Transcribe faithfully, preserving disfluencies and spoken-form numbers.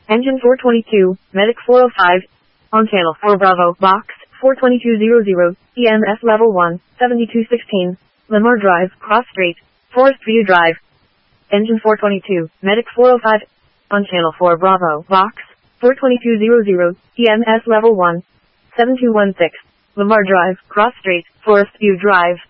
Engine four twenty-two, Medic four oh five. On channel four Bravo, box four twenty-two hundred, E M S level one, seventy-two sixteen. Lamar Drive, Cross Street, Forest View Drive. Engine four twenty-two, Medic four oh five. On channel four Bravo, box four twenty-two hundred, E M S level one, seven two one six. Lamar Drive, Cross Street, Forest View Drive.